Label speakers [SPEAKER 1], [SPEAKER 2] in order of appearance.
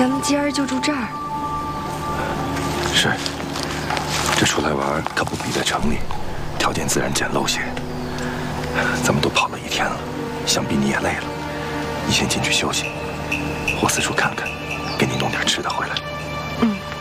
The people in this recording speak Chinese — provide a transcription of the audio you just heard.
[SPEAKER 1] 咱们今儿就住这儿。
[SPEAKER 2] 是，这出来玩可不比在城里，条件自然简陋些。咱们都跑了一天了，想必你也累了，你先进去休息，我四处看看，给你弄点吃的回来。